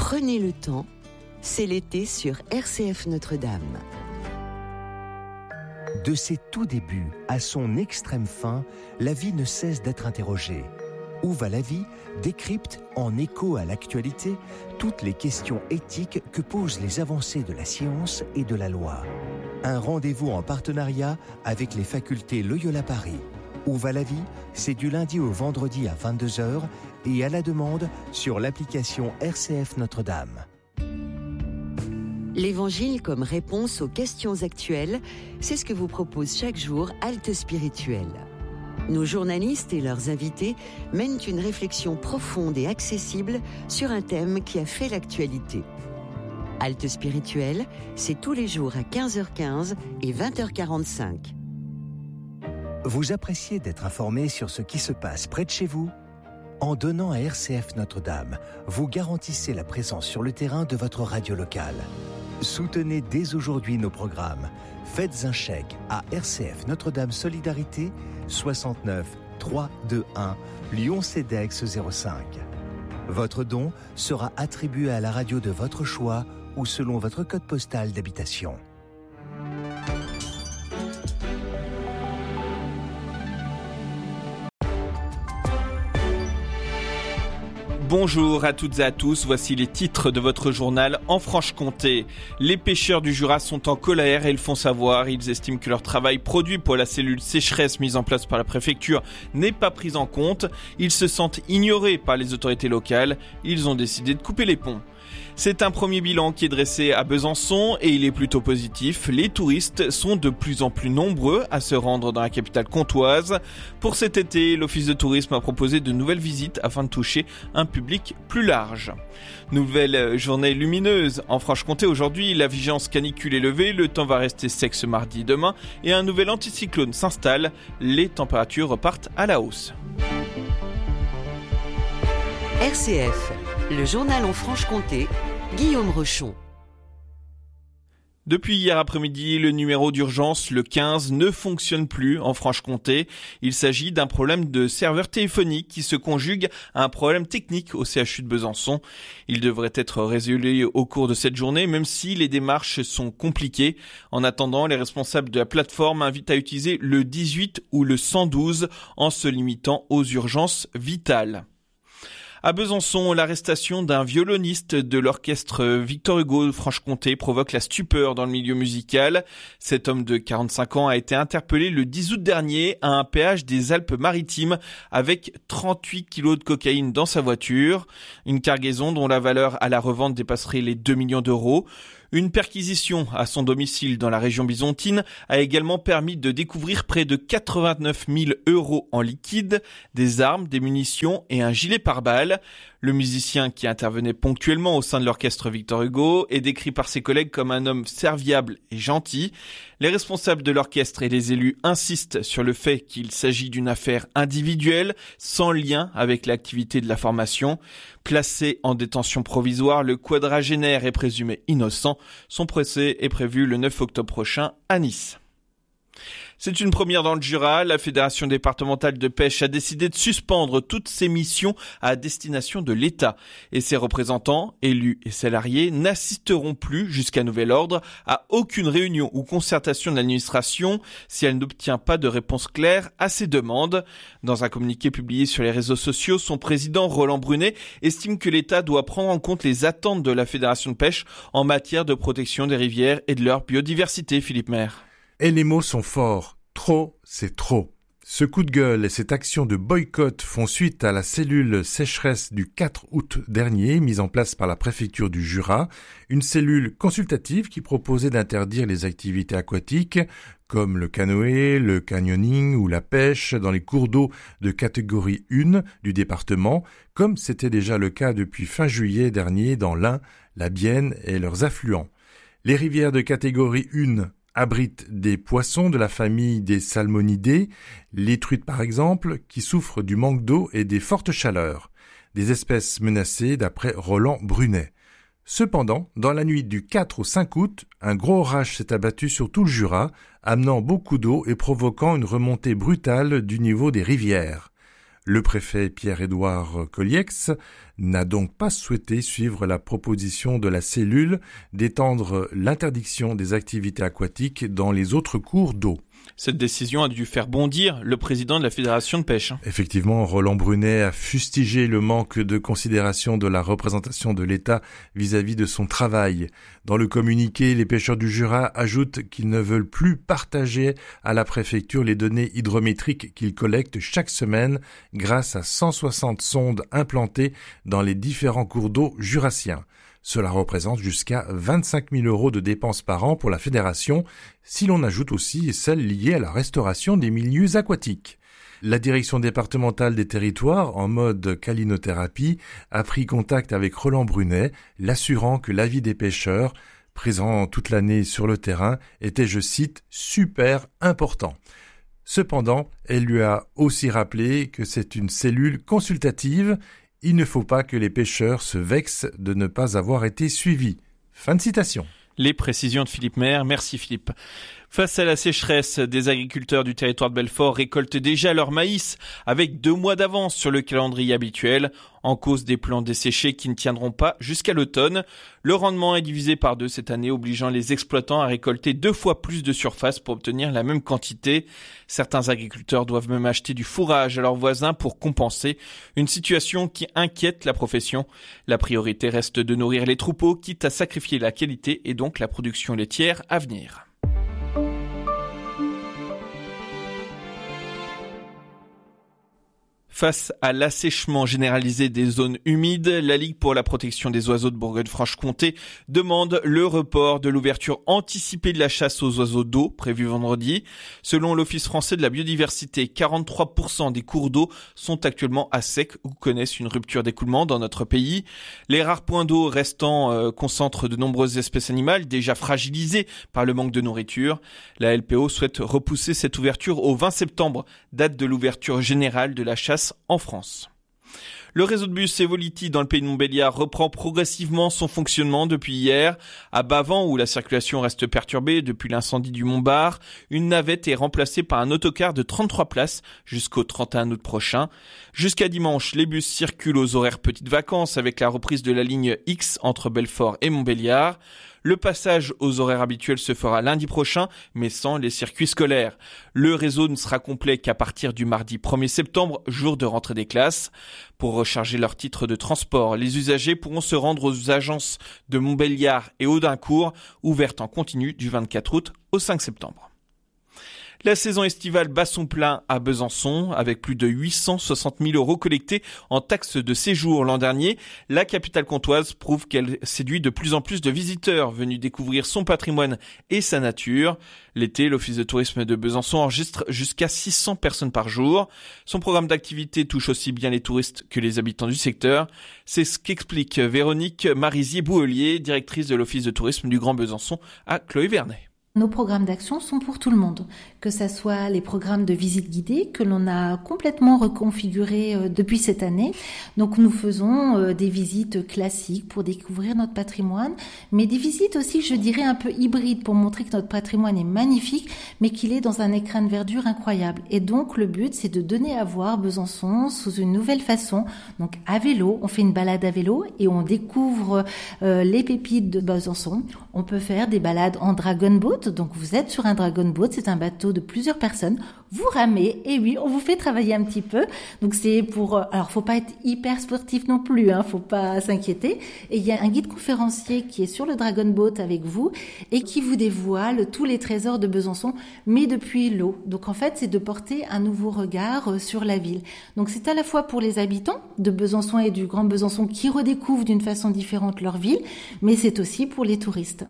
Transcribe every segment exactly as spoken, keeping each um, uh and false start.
Prenez le temps, c'est l'été sur R C F Notre-Dame. De ses tout débuts à son extrême fin, la vie ne cesse d'être interrogée. Où va la vie décrypte, en écho à l'actualité, toutes les questions éthiques que posent les avancées de la science et de la loi. Un rendez-vous en partenariat avec les facultés Loyola Paris. Où va la vie? C'est du lundi au vendredi à vingt-deux heures et à la demande sur l'application R C F Notre-Dame. L'Évangile comme réponse aux questions actuelles, c'est ce que vous propose chaque jour Halte Spirituelle. Nos journalistes et leurs invités mènent une réflexion profonde et accessible sur un thème qui a fait l'actualité. Halte Spirituelle, c'est tous les jours à quinze heures quinze et vingt heures quarante-cinq. Vous appréciez d'être informé sur ce qui se passe près de chez vous? En donnant à R C F Notre-Dame, vous garantissez la présence sur le terrain de votre radio locale. Soutenez dès aujourd'hui nos programmes. Faites un chèque à R C F Notre-Dame Solidarité, soixante-neuf trois cent vingt-et-un, Lyon-Cedex zéro cinq. Votre don sera attribué à la radio de votre choix ou selon votre code postal d'habitation. Bonjour à toutes et à tous, voici les titres de votre journal en Franche-Comté. Les pêcheurs du Jura sont en colère et le font savoir. Ils estiment que leur travail produit pour la cellule sécheresse mise en place par la préfecture n'est pas pris en compte. Ils se sentent ignorés par les autorités locales. Ils ont décidé de couper les ponts. C'est un premier bilan qui est dressé à Besançon et il est plutôt positif. Les touristes sont de plus en plus nombreux à se rendre dans la capitale comtoise. Pour cet été, l'Office de tourisme a proposé de nouvelles visites afin de toucher un public plus large. Nouvelle journée lumineuse en Franche-Comté aujourd'hui. La vigilance canicule est levée, le temps va rester sec ce mardi et demain et un nouvel anticyclone s'installe. Les températures repartent à la hausse. R C F, le journal en Franche-Comté, Guillaume Rochon. Depuis hier après-midi, le numéro d'urgence, le quinze, ne fonctionne plus en Franche-Comté. Il s'agit d'un problème de serveur téléphonique qui se conjugue à un problème technique au C H U de Besançon. Il devrait être résolu au cours de cette journée, même si les démarches sont compliquées. En attendant, les responsables de la plateforme invitent à utiliser le dix-huit ou le cent douze en se limitant aux urgences vitales. À Besançon, l'arrestation d'un violoniste de l'orchestre Victor Hugo de Franche-Comté provoque la stupeur dans le milieu musical. Cet homme de quarante-cinq ans a été interpellé le dix août dernier à un péage des Alpes-Maritimes avec trente-huit kilos de cocaïne dans sa voiture. Une cargaison dont la valeur à la revente dépasserait les deux millions d'euros. Une perquisition à son domicile dans la région byzantine a également permis de découvrir près de quatre-vingt-neuf mille euros en liquide, des armes, des munitions et un gilet pare-balles. Le musicien qui intervenait ponctuellement au sein de l'orchestre Victor Hugo est décrit par ses collègues comme un homme serviable et gentil. Les responsables de l'orchestre et les élus insistent sur le fait qu'il s'agit d'une affaire individuelle, sans lien avec l'activité de la formation. Placé en détention provisoire, le quadragénaire est présumé innocent. Son procès est prévu le neuf octobre prochain à Nice. C'est une première dans le Jura. La Fédération départementale de pêche a décidé de suspendre toutes ses missions à destination de l'État. Et ses représentants, élus et salariés, n'assisteront plus, jusqu'à nouvel ordre, à aucune réunion ou concertation de l'administration si elle n'obtient pas de réponse claire à ses demandes. Dans un communiqué publié sur les réseaux sociaux, son président, Roland Brunet, estime que l'État doit prendre en compte les attentes de la Fédération de pêche en matière de protection des rivières et de leur biodiversité. Philippe Maire. Et les mots sont forts. Trop, c'est trop. Ce coup de gueule et cette action de boycott font suite à la cellule sécheresse du quatre août dernier, mise en place par la préfecture du Jura, une cellule consultative qui proposait d'interdire les activités aquatiques, comme le canoë, le canyoning ou la pêche dans les cours d'eau de catégorie un du département, comme c'était déjà le cas depuis fin juillet dernier dans l'Ain, la Bienne et leurs affluents. Les rivières de catégorie un abritent des poissons de la famille des salmonidés, les truites par exemple, qui souffrent du manque d'eau et des fortes chaleurs, des espèces menacées d'après Roland Brunet. Cependant, dans la nuit du quatre au cinq août, un gros orage s'est abattu sur tout le Jura, amenant beaucoup d'eau et provoquant une remontée brutale du niveau des rivières. Le préfet Pierre-Édouard Colliex n'a donc pas souhaité suivre la proposition de la cellule d'étendre l'interdiction des activités aquatiques dans les autres cours d'eau. Cette décision a dû faire bondir le président de la Fédération de pêche. Effectivement, Roland Brunet a fustigé le manque de considération de la représentation de l'État vis-à-vis de son travail. Dans le communiqué, les pêcheurs du Jura ajoutent qu'ils ne veulent plus partager à la préfecture les données hydrométriques qu'ils collectent chaque semaine grâce à cent soixante sondes implantées dans les différents cours d'eau jurassiens. Cela représente jusqu'à vingt-cinq mille euros de dépenses par an pour la fédération, si l'on ajoute aussi celles liées à la restauration des milieux aquatiques. La direction départementale des territoires, en mode calinothérapie, a pris contact avec Roland Brunet, l'assurant que l'avis des pêcheurs, présents toute l'année sur le terrain, était, je cite, « super important ». Cependant, elle lui a aussi rappelé que c'est une cellule consultative. Il ne faut pas que les pêcheurs se vexent de ne pas avoir été suivis. Fin de citation. Les précisions de Philippe Maire. Merci Philippe. Face à la sécheresse, des agriculteurs du territoire de Belfort récoltent déjà leur maïs avec deux mois d'avance sur le calendrier habituel, en cause des plants desséchés qui ne tiendront pas jusqu'à l'automne. Le rendement est divisé par deux cette année, obligeant les exploitants à récolter deux fois plus de surface pour obtenir la même quantité. Certains agriculteurs doivent même acheter du fourrage à leurs voisins pour compenser, une situation qui inquiète la profession. La priorité reste de nourrir les troupeaux, quitte à sacrifier la qualité et donc la production laitière à venir. Face à l'assèchement généralisé des zones humides, la Ligue pour la protection des oiseaux de Bourgogne-Franche-Comté demande le report de l'ouverture anticipée de la chasse aux oiseaux d'eau prévue vendredi. Selon l'Office français de la biodiversité, quarante-trois pour cent des cours d'eau sont actuellement à sec ou connaissent une rupture d'écoulement dans notre pays. Les rares points d'eau restants euh, concentrent de nombreuses espèces animales déjà fragilisées par le manque de nourriture. La L P O souhaite repousser cette ouverture au vingt septembre, date de l'ouverture générale de la chasse en France. Le réseau de bus Evolity dans le pays de Montbéliard reprend progressivement son fonctionnement depuis hier. À Bavant, où la circulation reste perturbée depuis l'incendie du Mont-Bar, une navette est remplacée par un autocar de trente-trois places jusqu'au trente et un août prochain. Jusqu'à dimanche, les bus circulent aux horaires petites vacances avec la reprise de la ligne X entre Belfort et Montbéliard. Le passage aux horaires habituels se fera lundi prochain, mais sans les circuits scolaires. Le réseau ne sera complet qu'à partir du mardi premier septembre, jour de rentrée des classes. Pour recharger leur titre de transport, les usagers pourront se rendre aux agences de Montbéliard et Audincourt, ouvertes en continu du vingt-quatre août au cinq septembre. La saison estivale bat son plein à Besançon, avec plus de huit cent soixante mille euros collectés en taxes de séjour l'an dernier. La capitale comtoise prouve qu'elle séduit de plus en plus de visiteurs venus découvrir son patrimoine et sa nature. L'été, l'Office de tourisme de Besançon enregistre jusqu'à six cents personnes par jour. Son programme d'activité touche aussi bien les touristes que les habitants du secteur. C'est ce qu'explique Véronique Marisier-Bouhelier, directrice de l'Office de tourisme du Grand Besançon à Chloé Vernet. Nos programmes d'action sont pour tout le monde, que ce soit les programmes de visite guidée que l'on a complètement reconfigurés depuis cette année. Donc nous faisons des visites classiques pour découvrir notre patrimoine, mais des visites aussi, je dirais, un peu hybrides pour montrer que notre patrimoine est magnifique, mais qu'il est dans un écrin de verdure incroyable. Et donc le but, c'est de donner à voir Besançon sous une nouvelle façon. Donc à vélo, on fait une balade à vélo et on découvre euh, les pépites de Besançon. On peut faire des balades en dragon boat. Donc vous êtes sur un dragon boat, c'est un bateau de plusieurs personnes. Vous ramez et oui, on vous fait travailler un petit peu. Donc c'est pour, alors faut pas être hyper sportif non plus, hein, faut pas s'inquiéter. Et il y a un guide conférencier qui est sur le dragon boat avec vous et qui vous dévoile tous les trésors de Besançon, mais depuis l'eau. Donc en fait, c'est de porter un nouveau regard sur la ville. Donc c'est à la fois pour les habitants de Besançon et du Grand Besançon qui redécouvrent d'une façon différente leur ville, mais c'est aussi pour les touristes.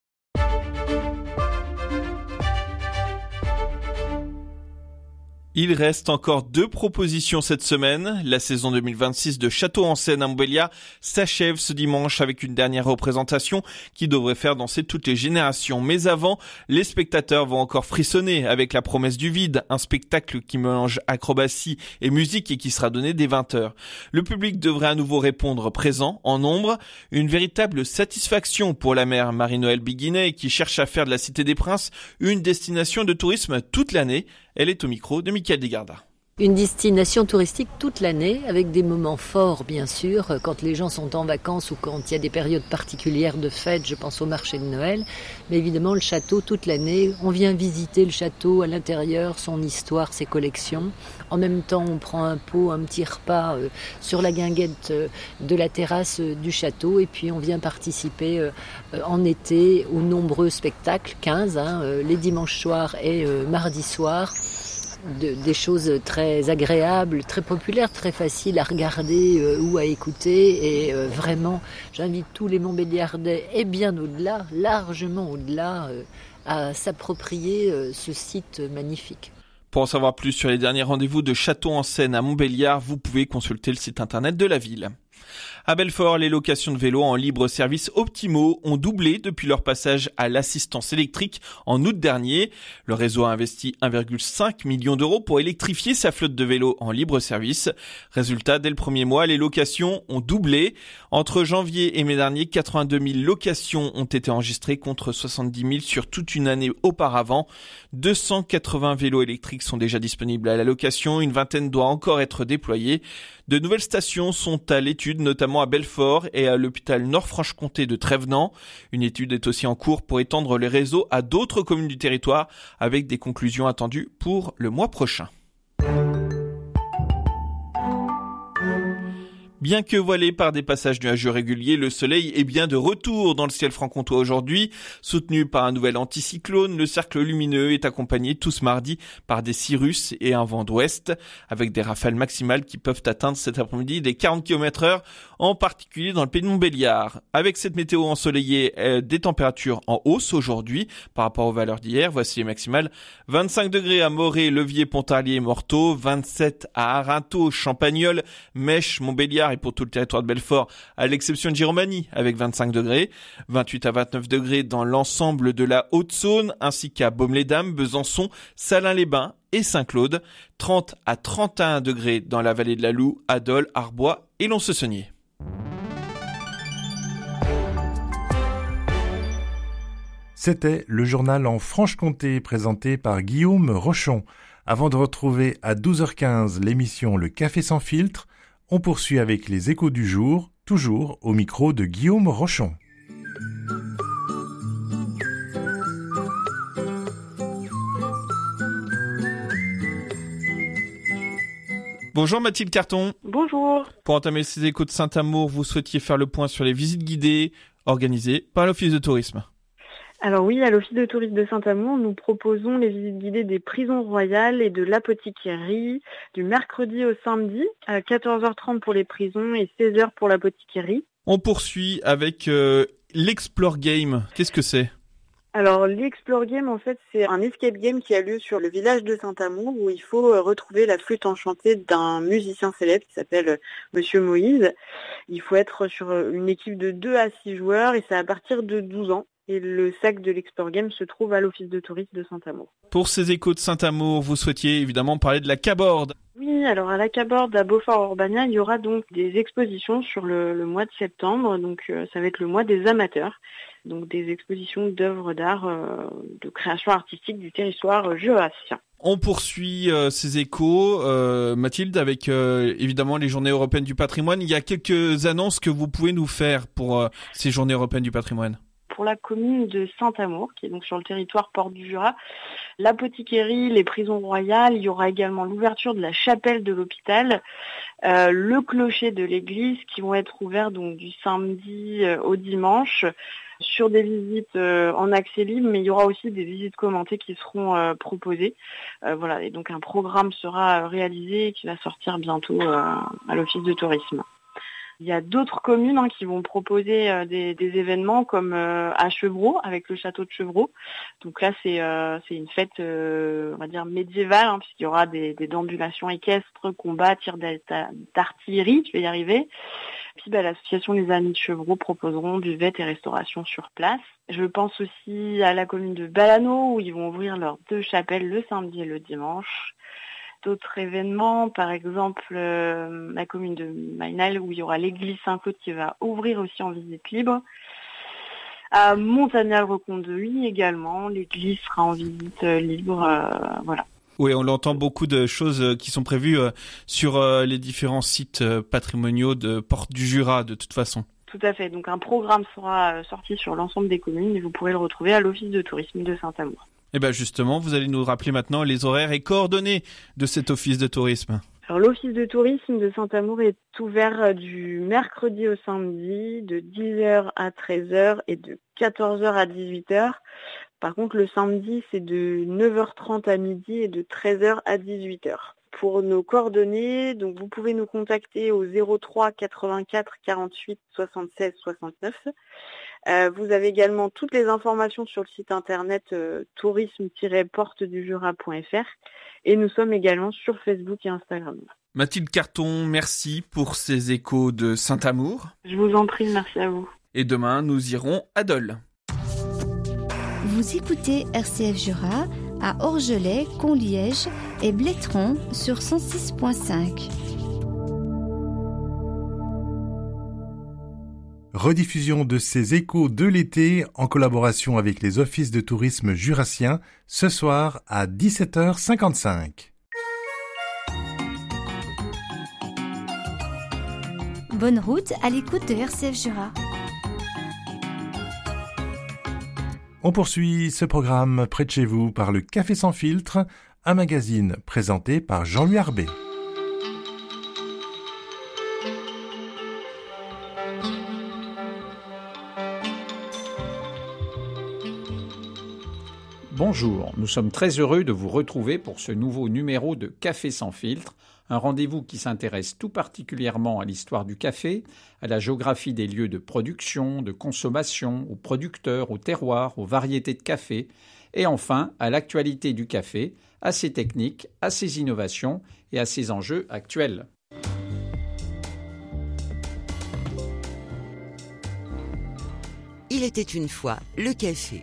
Il reste encore deux propositions cette semaine. La saison deux mille vingt-six de Château en Seine à Montbéliard s'achève ce dimanche avec une dernière représentation qui devrait faire danser toutes les générations. Mais avant, les spectateurs vont encore frissonner avec La Promesse du Vide, un spectacle qui mélange acrobatie et musique et qui sera donné dès vingt heures. Le public devrait à nouveau répondre présent, en nombre. Une véritable satisfaction pour la maire Marie-Noëlle Biguinet qui cherche à faire de la Cité des Princes une destination de tourisme toute l'année. Elle est au micro de Mickaël Desgardas. Une destination touristique toute l'année, avec des moments forts bien sûr, quand les gens sont en vacances ou quand il y a des périodes particulières de fêtes, je pense au marché de Noël. Mais évidemment le château toute l'année, on vient visiter le château à l'intérieur, son histoire, ses collections. En même temps on prend un pot, un petit repas euh, sur la guinguette euh, de la terrasse euh, du château et puis on vient participer euh, euh, en été aux nombreux spectacles, quinze, hein, euh, les dimanches soirs et euh, mardi soir. De, des choses très agréables, très populaires, très faciles à regarder euh, ou à écouter. Et euh, vraiment, j'invite tous les Montbéliardais et bien au-delà, largement au-delà, euh, à s'approprier euh, ce site magnifique. Pour en savoir plus sur les derniers rendez-vous de Château en Seine à Montbéliard, vous pouvez consulter le site internet de la ville. À Belfort, les locations de vélos en libre service Optimo ont doublé depuis leur passage à l'assistance électrique en août dernier. Le réseau a investi un virgule cinq million d'euros pour électrifier sa flotte de vélos en libre service. Résultat, dès le premier mois, les locations ont doublé. Entre janvier et mai dernier, quatre-vingt-deux mille locations ont été enregistrées contre soixante-dix mille sur toute une année auparavant. deux cent quatre-vingts vélos électriques sont déjà disponibles à la location. Une vingtaine doit encore être déployée. De nouvelles stations sont à l'étude, notamment à Belfort et à l'hôpital Nord-Franche-Comté de Trévenans. Une étude est aussi en cours pour étendre les réseaux à d'autres communes du territoire, avec des conclusions attendues pour le mois prochain. Bien que voilé par des passages nuageux réguliers, le soleil est bien de retour dans le ciel franc-comtois aujourd'hui. Soutenu par un nouvel anticyclone, le cercle lumineux est accompagné tout ce mardi par des cirrus et un vent d'ouest, avec des rafales maximales qui peuvent atteindre cet après-midi des quarante kilomètres heure, en particulier dans le pays de Montbéliard. Avec cette météo ensoleillée, euh, des températures en hausse aujourd'hui par rapport aux valeurs d'hier. Voici les maximales. vingt-cinq degrés à Morée, Levier, Pontarlier et Morteau, vingt-sept à Arinthod, Champagnole, Mèche, Montbéliard et pour tout le territoire de Belfort, à l'exception de Giromagny avec vingt-cinq degrés, vingt-huit à vingt-neuf degrés dans l'ensemble de la Haute-Saône, ainsi qu'à Baume-les-Dames, Besançon, Salins-les-Bains et Saint-Claude, trente à trente et un degrés dans la vallée de la Loue, à Dole, Arbois et Lons-le-Saunier. C'était le journal en Franche-Comté présenté par Guillaume Rochon. Avant de retrouver à douze heures quinze l'émission Le Café sans filtre, on poursuit avec les échos du jour, toujours au micro de Guillaume Rochon. Bonjour Mathilde Carton. Bonjour. Pour entamer ces échos de Saint-Amour, vous souhaitiez faire le point sur les visites guidées organisées par l'Office de tourisme. Alors oui, à l'Office de tourisme de Saint-Amour, nous proposons les visites guidées des prisons royales et de l'apothicairie du mercredi au samedi à quatorze heures trente pour les prisons et seize heures pour l'apothicairie. On poursuit avec euh, l'Explore Game. Qu'est-ce que c'est ? Alors l'Explore Game, en fait, c'est un escape game qui a lieu sur le village de Saint-Amour où il faut retrouver la flûte enchantée d'un musicien célèbre qui s'appelle Monsieur Moïse. Il faut être sur une équipe de deux à six joueurs et c'est à partir de douze ans. Et le sac de l'Explore Game se trouve à l'Office de tourisme de Saint-Amour. Pour ces échos de Saint-Amour, vous souhaitiez évidemment parler de la Caborde. Oui, alors à la Caborde, à Beaufort-Urbania, il y aura donc des expositions sur le, le mois de septembre. Donc euh, ça va être le mois des amateurs. Donc des expositions d'œuvres d'art, euh, de création artistique du territoire euh, jurassien. On poursuit euh, ces échos, euh, Mathilde, avec euh, évidemment les Journées européennes du patrimoine. Il y a quelques annonces que vous pouvez nous faire pour euh, ces Journées européennes du patrimoine. Pour la commune de Saint-Amour, qui est donc sur le territoire Porte du Jura, l'apothicairie, les prisons royales, il y aura également l'ouverture de la chapelle de l'hôpital, euh, le clocher de l'église qui vont être ouverts donc du samedi euh, au dimanche sur des visites euh, en accès libre, mais il y aura aussi des visites commentées qui seront euh, proposées. Euh, voilà, et donc un programme sera réalisé et qui va sortir bientôt euh, à l'Office de tourisme. Il y a d'autres communes hein, qui vont proposer euh, des, des événements comme euh, à Chevreau avec le château de Chevreau. Donc là c'est euh, c'est une fête euh, on va dire médiévale hein, puisqu'il y aura des, des déambulations équestres, combats, tirs d'artillerie, je vais y arriver. Puis bah, l'association des Amis de Chevreau proposeront buvette et restauration sur place. Je pense aussi à la commune de Balano où ils vont ouvrir leurs deux chapelles le samedi et le dimanche. D'autres événements, par exemple euh, la commune de Mainal où il y aura l'église Saint-Claude qui va ouvrir aussi en visite libre. À Montagnal-Reconduit également, l'église sera en visite euh, libre, euh, voilà. Oui, on l'entend, beaucoup de choses qui sont prévues sur les différents sites patrimoniaux de Porte du Jura, de toute façon. Tout à fait. Donc un programme sera sorti sur l'ensemble des communes et vous pourrez le retrouver à l'Office de tourisme de Saint-Amour. Et bien justement, vous allez nous rappeler maintenant les horaires et coordonnées de cet Office de tourisme. Alors, l'Office de tourisme de Saint-Amour est ouvert du mercredi au samedi de dix heures à treize heures et de quatorze heures à dix-huit heures. Par contre, le samedi, c'est de neuf heures trente à midi et de treize heures à dix-huit heures. Pour nos coordonnées, donc vous pouvez nous contacter au zéro trois quatre-vingt-quatre quarante-huit soixante-seize soixante-neuf. Euh, vous avez également toutes les informations sur le site internet euh, tourisme tiret porte du jura point f r et nous sommes également sur Facebook et Instagram. Mathilde Carton, merci pour ces échos de Saint-Amour. Je vous en prie, merci à vous. Et demain, nous irons à Dole. Vous écoutez R C F Jura à Orgelet, Conliège et Blétron sur cent six virgule cinq. Rediffusion de ces échos de l'été en collaboration avec les offices de tourisme jurassiens ce soir à dix-sept heures cinquante-cinq. Bonne route à l'écoute de R C F Jura. On poursuit ce programme près de chez vous par le Café sans filtre, un magazine présenté par Jean-Louis Arbet. Bonjour, nous sommes très heureux de vous retrouver pour ce nouveau numéro de Café sans filtre, un rendez-vous qui s'intéresse tout particulièrement à l'histoire du café, à la géographie des lieux de production, de consommation, aux producteurs, aux terroirs, aux variétés de café, et enfin à l'actualité du café, à ses techniques, à ses innovations et à ses enjeux actuels. Il était une fois le café.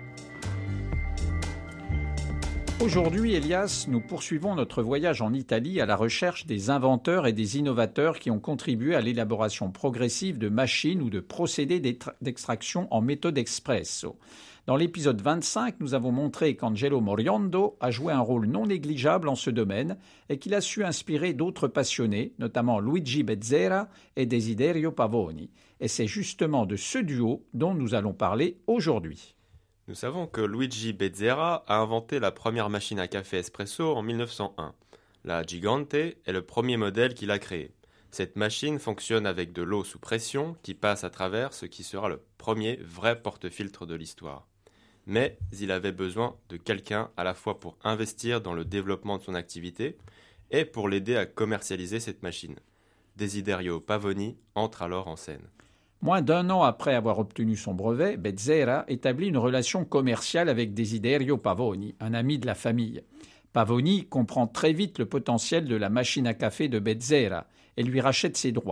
Aujourd'hui, Elias, nous poursuivons notre voyage en Italie à la recherche des inventeurs et des innovateurs qui ont contribué à l'élaboration progressive de machines ou de procédés d'extraction en méthode espresso. Dans l'épisode vingt-cinq, nous avons montré qu'Angelo Moriondo a joué un rôle non négligeable en ce domaine et qu'il a su inspirer d'autres passionnés, notamment Luigi Bezzera et Desiderio Pavoni. Et c'est justement de ce duo dont nous allons parler aujourd'hui. Nous savons que Luigi Bezzera a inventé la première machine à café espresso en mille neuf cent un. La Gigante est le premier modèle qu'il a créé. Cette machine fonctionne avec de l'eau sous pression qui passe à travers ce qui sera le premier vrai porte-filtre de l'histoire. Mais il avait besoin de quelqu'un à la fois pour investir dans le développement de son activité et pour l'aider à commercialiser cette machine. Desiderio Pavoni entre alors en scène. Moins d'un an après avoir obtenu son brevet, Bezzera établit une relation commerciale avec Desiderio Pavoni, un ami de la famille. Pavoni comprend très vite le potentiel de la machine à café de Bezzera et lui rachète ses droits.